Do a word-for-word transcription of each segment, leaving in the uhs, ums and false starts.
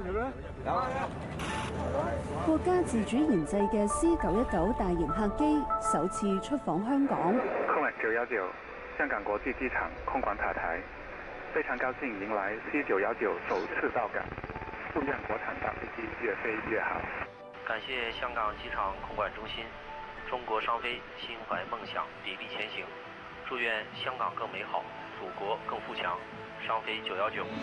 國家自主研製嘅 C 九一九大型客機首次出訪香港。 空管九一九香港國際機場空管塔台，非常高興迎來 C 九一九首次到港，祝願國產大飛機越飛越好。 感謝香港機場空管中心，中國商飛心懷夢想，砥砺前行。祝願香港更美好，祖國更富強。商飛九一九。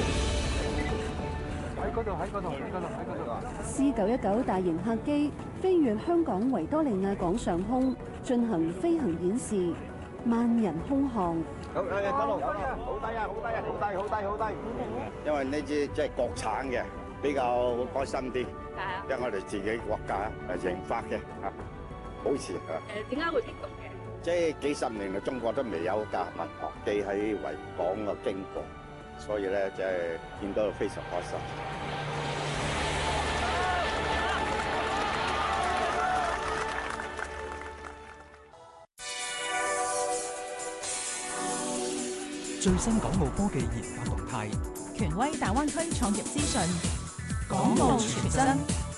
喺嗰度，喺嗰度，喺嗰度，喺嗰度。 C 九一九大型客機飛越香港維多利亞港上空，進行飛行演示，萬人空巷。 好，誒，得路，好低啊，好低啊，好低，好低，好低。因為呢支即係國產嘅，比較開心啲。係啊。因為我哋自己國家誒研發嘅嚇，保持嚇。 誒，點解會激動嘅？ 即係幾十年嚟，中國都未有架民航機喺維港嘅經過，所以咧即係見到非常開心。 最新港澳科技研發動態， 權威大灣區創業資訊， 港澳全真。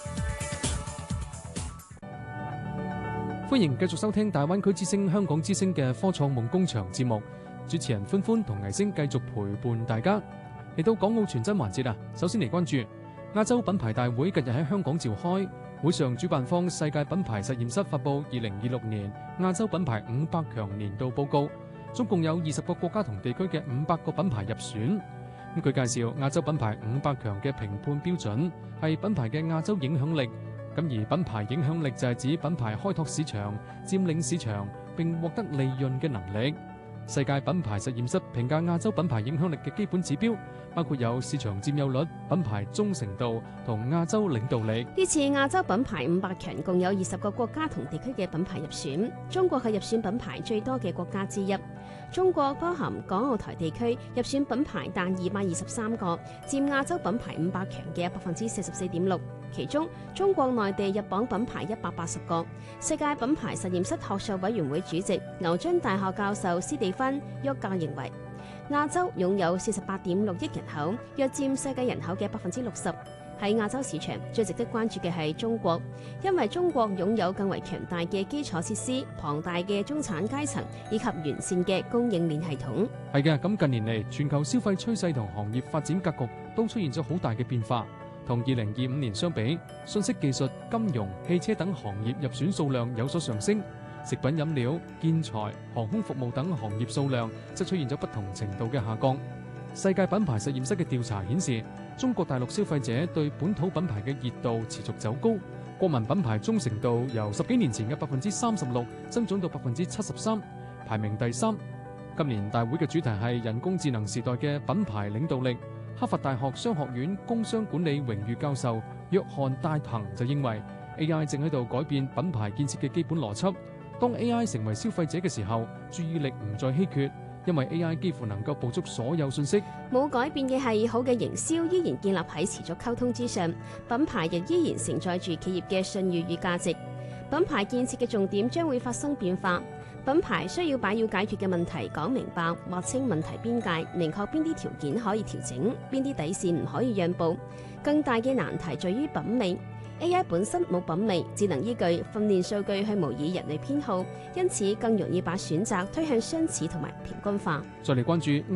歡迎繼續收聽大灣區之聲、香港之聲嘅科創夢工場節目，主持人歡歡同倪星繼續陪伴大家。嚟到港澳全真環節啦，首先嚟關注亞洲品牌大會近日喺香港召開，會上主辦方世界品牌實驗室發布二零二六年亞洲品牌五百強年度報告。總共有二十個國家同地區嘅五百個品牌入選。咁佢介紹亞洲品牌五百強嘅評判標準係品牌嘅亞洲影響力。咁而品牌影響力就係指品牌開拓市場、佔領市場並獲得利潤嘅能力。世界品牌實驗室評價亞洲品牌影響力嘅基本指標包括有市場佔有率、品牌忠誠度同亞洲領導力。 呢次亞洲品牌五百強共有二十個國家同地區嘅品牌入選，中國係入選品牌最多嘅國家之一。中國包含港澳台地區入選品牌達二百二十三個，佔亞洲品牌五百強嘅百分之四十四點六。其中，中國內地入榜品牌一百八十個。世界品牌實驗室學術委員會主席牛津大學教授斯蒂芬·沃格認為，亞洲擁有四十八點六億人口，約佔世界人口嘅百分之六十。喺亞洲市場，最值得關注嘅係中國，因為中國擁有更為強大嘅基礎設施、龐大嘅中產階層以及完善嘅供應鏈系統。 係嘅，咁近年嚟，全球消費趨勢同行業發展格局都出現咗好大嘅變化。同二零二五年相比，信息技術、金融、汽車等行業入選數量有所上升，食品飲料、建材、航空服務等行業數量則出現咗不同程度嘅下降。世界品牌實驗室嘅調查顯示，中國大陸消費者對本土品牌嘅熱度持續走高，國民品牌忠誠度由十幾年前嘅百分之三十六增長到百分之七十三，排名第三。今年大會嘅主題係人工智能時代嘅品牌領導力。哈佛大學商學院工商管理榮譽教授約翰戴彭就認為 A I 正喺度改變品牌建設嘅基本邏輯。當 A I 成為消費者嘅時候，注意力唔再稀缺，因為 A I 幾乎能夠捕捉所有信息。 冇改變嘅係好嘅營銷依然建立喺持續溝通之上，品牌亦依然承載住企業嘅信譽與價值。品牌建設嘅重點將會發生變化。品牌需要把要解決嘅問題講明白，劃清問題邊界，明確邊啲條件可以調整，邊啲底線唔可以讓步。更大嘅難題在於品味。A I 本身冇品味，只能依據訓練數據去模擬人類偏好，因此更容易把選擇推向相似同埋平均化。 再嚟關注